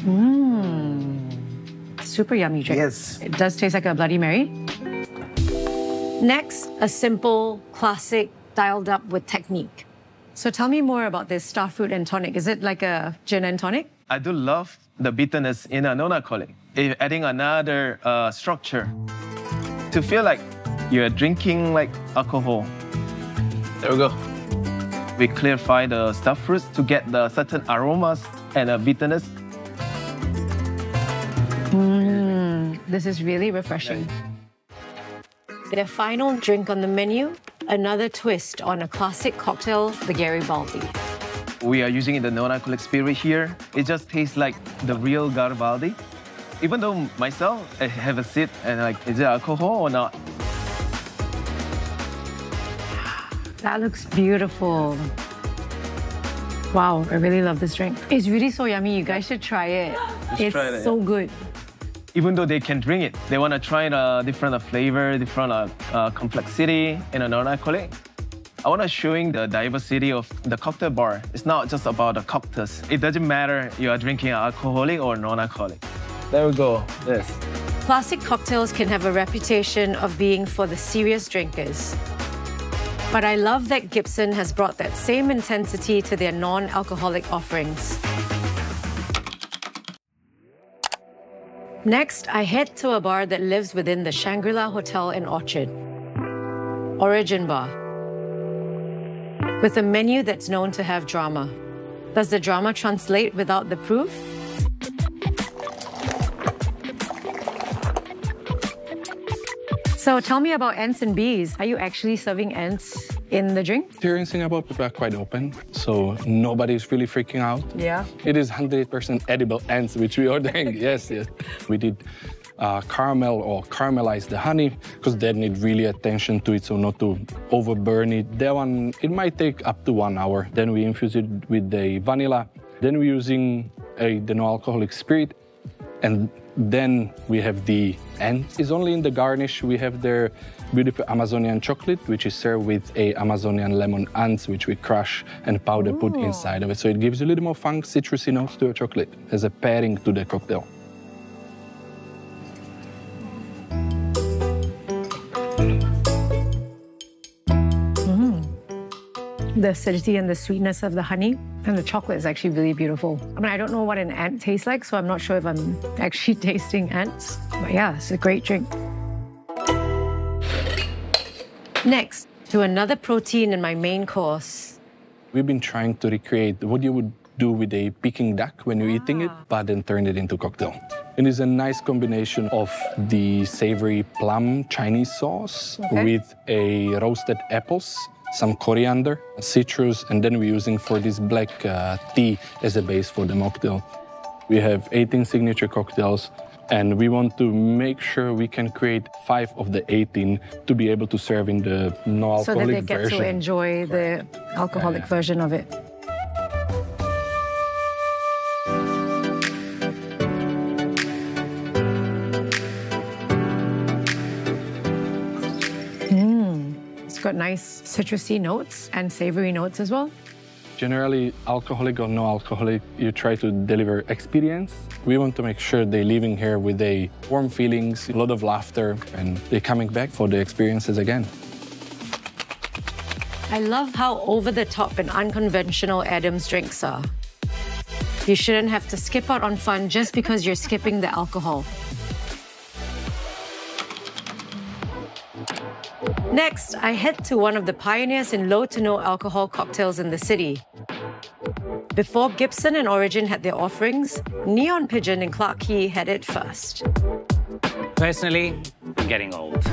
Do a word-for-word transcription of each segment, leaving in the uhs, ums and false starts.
Mmm. Super yummy drink. Yes. It does taste like a Bloody Mary. Next, a simple, classic, dialed up with technique. So tell me more about this starfruit and tonic. Is it like a gin and tonic? I do love the bitterness in a non-alcoholic. It's adding another uh, structure to feel like you're drinking like alcohol. There we go. We clarify the starfruits to get the certain aromas and a bitterness. Mmm, this is really refreshing. The final drink on the menu, another twist on a classic cocktail, the Garibaldi. We are using the non-alcoholic spirit here. It just tastes like the real Garibaldi. Even though myself, I have a sip and like, is it alcohol or not? That looks beautiful. Wow, I really love this drink. It's really so yummy. You guys should try it. Just it's try it, so yeah. good. Even though they can drink it, they want to try a different uh, flavor, different uh, uh, complexity in a non-alcoholic. I want to showing the diversity of the cocktail bar. It's not just about the cocktails. It doesn't matter you are drinking alcoholic or non-alcoholic. There we go. Yes. Classic cocktails can have a reputation of being for the serious drinkers. But I love that Gibson has brought that same intensity to their non-alcoholic offerings. Next, I head to a bar that lives within the Shangri-La Hotel in Orchard, Origin Bar, with a menu that's known to have drama. Does the drama translate without the proof? So tell me about ants and bees. Are you actually serving ants in the drink? Here in Singapore, people are quite open, so nobody's really freaking out. Yeah. It is one hundred percent edible ants, which we ordering. Yes, yes. We did uh, caramel or caramelize the honey, because they need really attention to it, so not to overburn it. That one, it might take up to one hour. Then we infuse it with the vanilla. Then we're using a, the no-alcoholic spirit. And then we have the ant. It's only in the garnish. We have their beautiful Amazonian chocolate, which is served with a Amazonian lemon ants, which we crush and powder Ooh. Put inside of it. So it gives a little more funk, citrusy notes to a chocolate as a pairing to the cocktail. The acidity and the sweetness of the honey and the chocolate is actually really beautiful. I mean, I don't know what an ant tastes like, so I'm not sure if I'm actually tasting ants. But yeah, it's a great drink. Next, to another protein in my main course. We've been trying to recreate what you would do with a Peking duck when you're ah. eating it, but then turn it into cocktail. It is a nice combination of the savory plum Chinese sauce okay. with a roasted apples, some coriander, citrus, and then we're using for this black uh, tea as a base for the mocktail. We have eighteen signature cocktails, and we want to make sure we can create five of the eighteen to be able to serve in the no-alcoholic version. So that they get version. to enjoy the alcoholic yeah, yeah. version of it. Got nice citrusy notes and savory notes as well. Generally, alcoholic or no alcoholic, you try to deliver experience. We want to make sure they're leaving here with a warm feelings, a lot of laughter, and they're coming back for the experiences again. I love how over-the-top and unconventional Adam's drinks are. You shouldn't have to skip out on fun just because you're skipping the alcohol. Next, I head to one of the pioneers in low to no alcohol cocktails in the city. Before Gibson and Origin had their offerings, Neon Pigeon and Clarke Quay had it first. Personally, I'm getting old.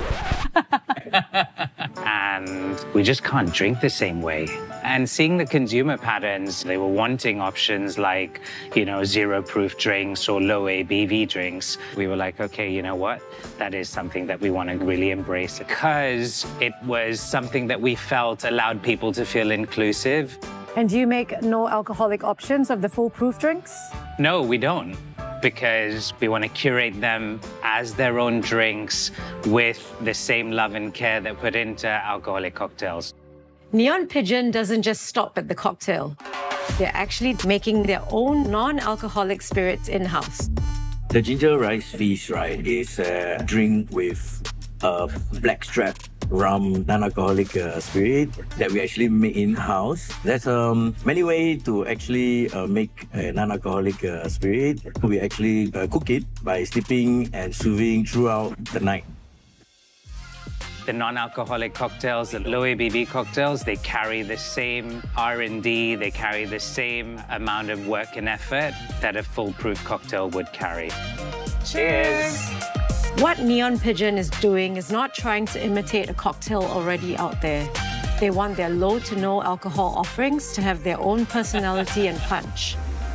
And we just can't drink the same way. And seeing the consumer patterns, they were wanting options like, you know, zero-proof drinks or low A B V drinks. We were like, okay, you know what? That is something that we want to really embrace because it was something that we felt allowed people to feel inclusive. And do you make no alcoholic options of the full-proof drinks? No, we don't. Because we want to curate them as their own drinks with the same love and care that put into alcoholic cocktails. Neon Pigeon doesn't just stop at the cocktail. they're actually making their own non-alcoholic spirits in-house. The ginger rice fish, right, is a drink with a blackstrap rum non-alcoholic uh, spirit that we actually make in-house. There's um, many ways to actually uh, make a non-alcoholic uh, spirit. We actually uh, cook it by steeping and sous-vide throughout the night. The non-alcoholic cocktails, the low A B V cocktails, they carry the same R and D, they carry the same amount of work and effort that a foolproof cocktail would carry. Cheers! What Neon Pigeon is doing is not trying to imitate a cocktail already out there. They want their low to no alcohol offerings to have their own personality and punch.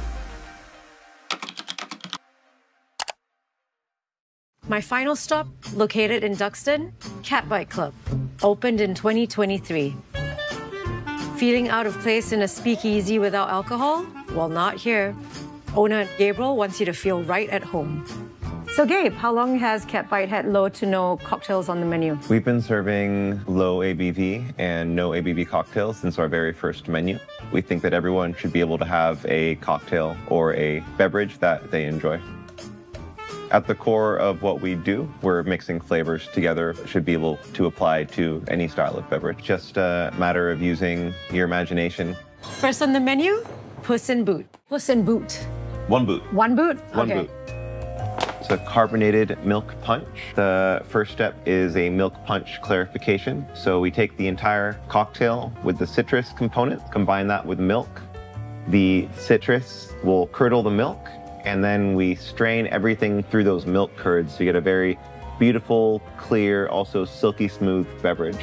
My final stop, located in Duxton, Cat Bite Club, opened in twenty twenty-three. Feeling out of place in a speakeasy without alcohol? Well, not here. Owner Gabriel wants you to feel right at home. So Gabe, how long has Cat Bite had low to no cocktails on the menu? We've been serving low A B V and no A B V cocktails since our very first menu. We think that everyone should be able to have a cocktail or a beverage that they enjoy. At the core of what we do, we're mixing flavors together. It should be able to apply to any style of beverage. Just a matter of using your imagination. First on the menu, Puss in Boot. Puss in Boot. One boot. One boot? One okay. boot. It's a carbonated milk punch. The first step is a milk punch clarification. So we take the entire cocktail with the citrus component, combine that with milk. The citrus will curdle the milk, and then we strain everything through those milk curds to get a very beautiful, clear, also silky smooth beverage.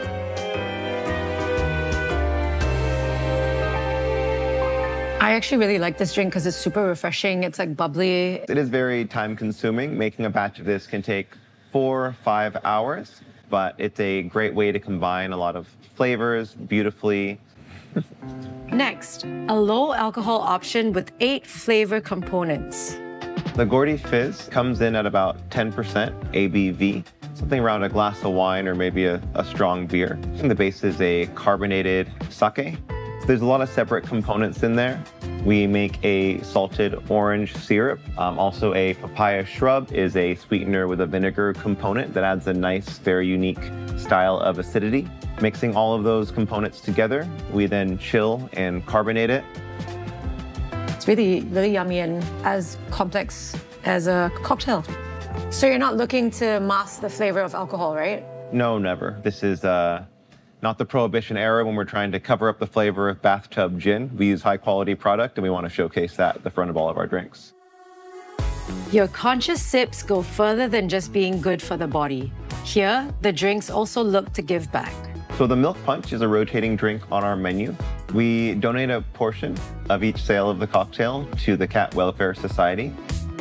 I actually really like this drink because it's super refreshing. It's like bubbly. It is very time consuming. Making a batch of this can take four, five hours, but it's a great way to combine a lot of flavors beautifully. Next, a low alcohol option with eight flavor components. The Gordy Fizz comes in at about ten percent A B V, something around a glass of wine or maybe a, a strong beer. The base is a carbonated sake. So there's a lot of separate components in there. We make a salted orange syrup. Um, also a papaya shrub is a sweetener with a vinegar component that adds a nice, very unique style of acidity. Mixing all of those components together, we then chill and carbonate it. It's really, really yummy and as complex as a cocktail. So you're not looking to mask the flavor of alcohol, right? No, never. This is uh, not the Prohibition era when we're trying to cover up the flavor of bathtub gin. We use high quality product and we want to showcase that at the front of all of our drinks. Your conscious sips go further than just being good for the body. Here, the drinks also look to give back. So the milk punch is a rotating drink on our menu. We donate a portion of each sale of the cocktail to the Cat Welfare Society.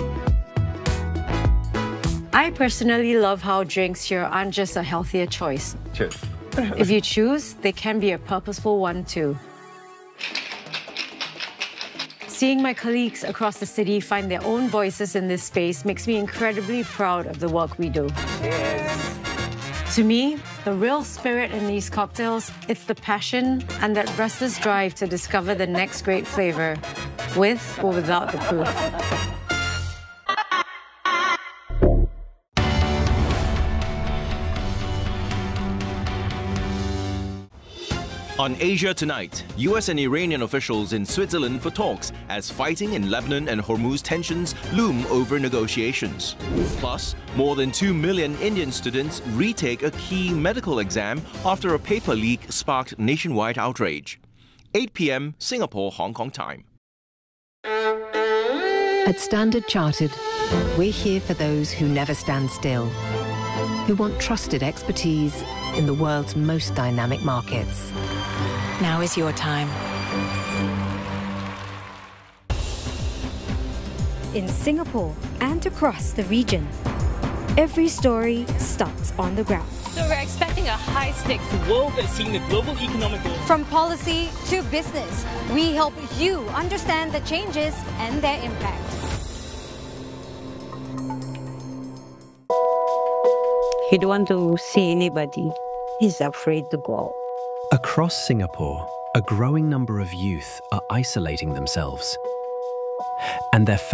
I personally love how drinks here aren't just a healthier choice. Cheers. If you choose, they can be a purposeful one too. Seeing my colleagues across the city find their own voices in this space makes me incredibly proud of the work we do. Cheers. To me, the real spirit in these cocktails, it's the passion and that restless drive to discover the next great flavor, with or without the proof. On Asia Tonight, U S and Iranian officials in Switzerland for talks as fighting in Lebanon and Hormuz tensions loom over negotiations. Plus, more than two million Indian students retake a key medical exam after a paper leak sparked nationwide outrage. eight p m Singapore-Hong Kong time. At Standard Chartered, we're here for those who never stand still, who want trusted expertise in the world's most dynamic markets. Now is your time. In Singapore and across the region, every story starts on the ground. So we're expecting a high-stakes world that's seeing the global economic growth. From policy to business, we help you understand the changes and their impact. He don't want to see anybody. He's afraid to go out. Across Singapore, a growing number of youth are isolating themselves, and their